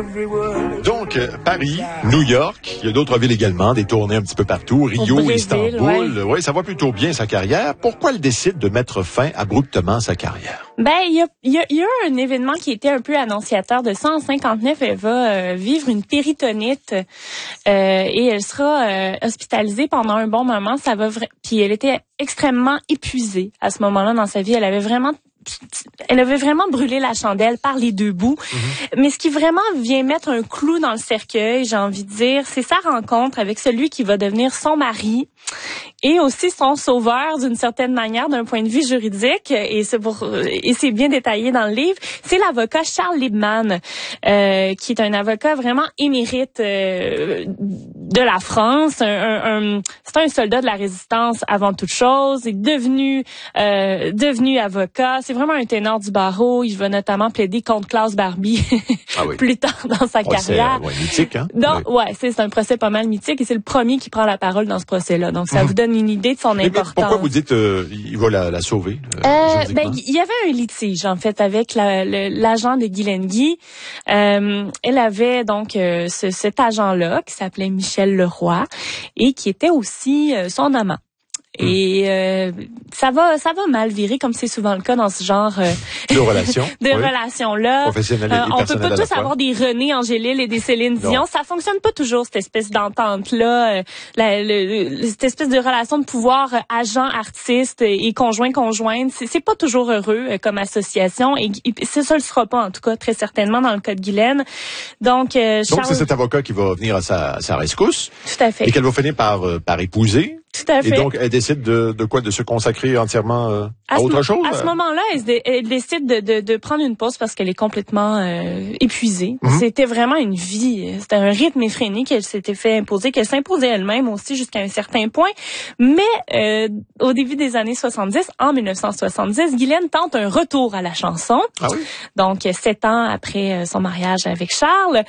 Donc, Paris, New York, il y a d'autres villes également, des tournées un petit peu partout, Rio, Brésil, Istanbul. Ouais, ça va plutôt bien sa carrière. Pourquoi elle décide de mettre fin abruptement à sa carrière? Ben, il y a eu un événement qui était un peu annonciateur de ça. En 59, elle va vivre une péritonite et elle sera hospitalisée pendant un bon moment. Puis elle était extrêmement épuisée à ce moment-là dans sa vie. Elle avait vraiment brûlé la chandelle par les deux bouts. Mais ce qui vraiment vient mettre un clou dans le cercueil, j'ai envie de dire, c'est sa rencontre avec celui qui va devenir son mari et aussi son sauveur d'une certaine manière d'un point de vue juridique. Et c'est bien détaillé dans le livre. C'est l'avocat Charles Liebman, qui est un avocat vraiment émérite de la France. C'est un soldat de la résistance avant toute chose. Il est devenu avocat. C'est vraiment un ténor du barreau. Il va notamment plaider contre Klaus Barbie plus tard dans sa carrière. Mythique, hein? Donc, c'est un procès pas mal mythique et c'est le premier qui prend la parole dans ce procès-là. Donc, ça vous donne une idée de son importance. Mais pourquoi vous dites il va la sauver? Il y avait un litige, en fait, avec l'agent de Guylaine Guy. Elle avait donc cet agent-là qui s'appelait Michel Leroy et qui était aussi son amant. Et ça va mal virer, comme c'est souvent le cas dans ce genre de relations. Relations-là. Professionnelles et on peut personnelles pas tous avoir des René Angélil et des Céline Dion. Ça fonctionne pas toujours, cette espèce d'entente-là, cette espèce de relation de pouvoir agent-artiste et conjoint-conjointe. C'est pas toujours heureux comme association et ça le sera pas, en tout cas, très certainement dans le cas de Guylaine. Donc c'est cet avocat qui va venir à sa rescousse. Tout à fait. Et qu'elle va finir par épouser. Tout à fait. Et donc, elle décide de se consacrer entièrement à autre chose? À ce moment-là, elle décide de prendre une pause parce qu'elle est complètement épuisée. C'était vraiment une vie, c'était un rythme effréné qu'elle s'était fait imposer, qu'elle s'imposait elle-même aussi jusqu'à un certain point. Mais au début des années 70, en 1970, Guylaine tente un retour à la chanson. Ah oui? Donc, 7 ans après son mariage avec Charles.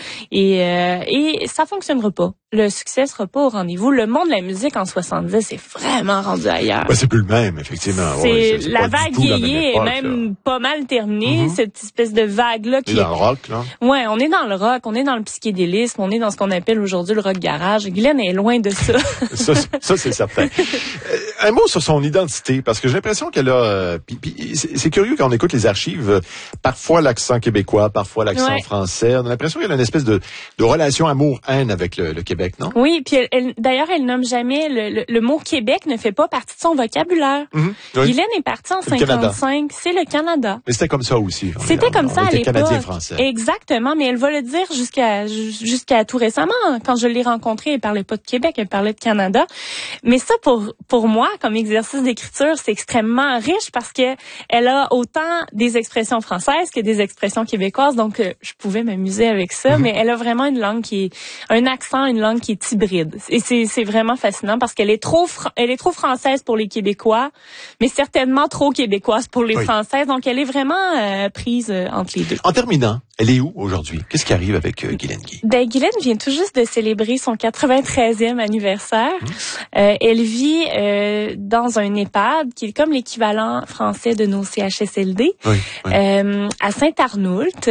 Et ça fonctionnera pas. Le succès sera pas au rendez-vous. Le monde de la musique en 70 c'est vraiment rendu ailleurs. C'est plus le même, effectivement. C'est la vague vieillie est même pas mal terminée, cette espèce de vague-là. On est dans le rock, là. Ouais, on est dans le rock, on est dans le psychédélisme, on est dans ce qu'on appelle aujourd'hui le rock garage. Guylaine est loin de ça. ça c'est certain. Un mot sur son identité, parce que j'ai l'impression qu'elle a... c'est curieux quand on écoute les archives, parfois l'accent québécois, parfois l'accent français. On a l'impression qu'elle a une espèce de relation amour-haine avec le Québec, non? Oui, puis d'ailleurs, elle nomme jamais le mot Québec ne fait pas partie de son vocabulaire. Guylaine est partie en 55, c'est le Canada. Mais c'était comme ça aussi. C'était comme ça à l'époque. Canadien-français. Exactement, mais elle va le dire jusqu'à tout récemment. Quand je l'ai rencontrée, elle parlait pas de Québec, elle parlait de Canada. Mais ça, pour moi, comme exercice d'écriture, c'est extrêmement riche parce que elle a autant des expressions françaises que des expressions québécoises. Donc, je pouvais m'amuser avec ça, mais elle a vraiment une langue un accent, une langue qui est hybride. Et c'est vraiment fascinant parce qu'elle est trop française pour les Québécois, mais certainement trop québécoise pour les Françaises. Donc, elle est vraiment prise entre les deux. En terminant, elle est où aujourd'hui? Qu'est-ce qui arrive avec Guylaine Guy? Guylaine vient tout juste de célébrer son 93e anniversaire. Elle vit dans un EHPAD qui est comme l'équivalent français de nos CHSLD. À Saint-Arnoult.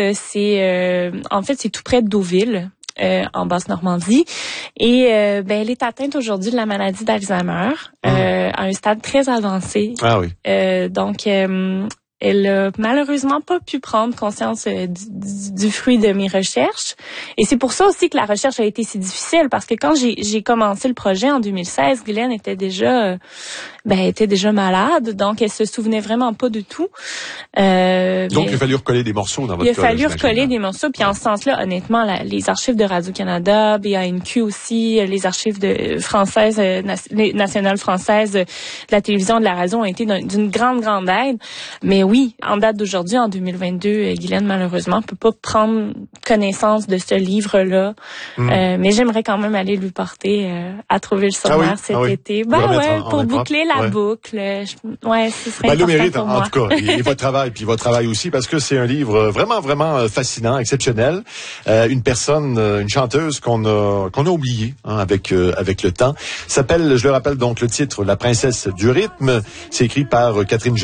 En fait, c'est tout près de Deauville. En Basse-Normandie. Et elle est atteinte aujourd'hui de la maladie d'Alzheimer à un stade très avancé. Ah oui. Donc, elle a malheureusement pas pu prendre conscience du fruit de mes recherches. Et c'est pour ça aussi que la recherche a été si difficile, parce que quand j'ai commencé le projet en 2016, Guylaine était déjà malade, donc elle se souvenait vraiment pas du tout. Donc il a fallu recoller des morceaux dans votre cas. Il a fallu recoller des morceaux, puis en ce sens-là, honnêtement, les archives de Radio-Canada, BANQ aussi, les archives nationales françaises, de la télévision, de la radio ont été d'une grande aide. Mais oui, en date d'aujourd'hui, en 2022, Guylaine, malheureusement, peut pas prendre connaissance de ce livre-là. Mais j'aimerais quand même aller lui porter à trouver le sommaire cet été. Pour boucler la boucle. Ce serait important. Le mérite, pour moi. en tout cas. Et votre travail, puis votre travail aussi, parce que c'est un livre vraiment fascinant, exceptionnel. Une personne, une chanteuse qu'on a oubliée avec le temps. S'appelle, je le rappelle donc, le titre, La princesse du rythme. C'est écrit par Catherine